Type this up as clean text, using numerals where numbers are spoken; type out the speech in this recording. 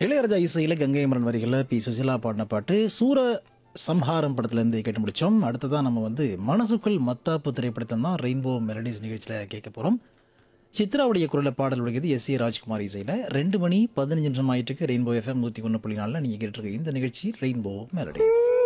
இளையராஜா இசையில் கங்கை அமரன் வரிகளில் பி சுசிலா பாடின பாட்டு சூர சம்ஹாரம் படத்துலேருந்து கேட்டு முடித்தோம். அடுத்ததான் நம்ம வந்து மனசுக்குள் மத்தாப்பு திரைப்படத்தை தான் ரெயின்போ மெலடிஸ் நிகழ்ச்சியில் கேட்க போகிறோம். சித்ராவுடைய குரலில் பாடல் உடையது எஸ் ஏ ராஜ்குமார் இசையில் 2 மணி 15 நிமிஷம் ஆயிட்டுருக்கு. ரெயின்போ எஃப்எம் 101.4 நீங்கள் கேட்டுருக்க இந்த நிகழ்ச்சி ரெயின்போ மெலடிஸ்.